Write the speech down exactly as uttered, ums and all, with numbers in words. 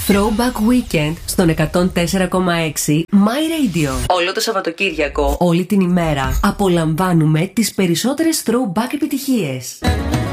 Throwback Weekend στον εκατόν τέσσερα κόμμα έξι My Radio. Όλο το Σαββατοκύριακο, όλη την ημέρα, απολαμβάνουμε τις περισσότερες throwback επιτυχίες.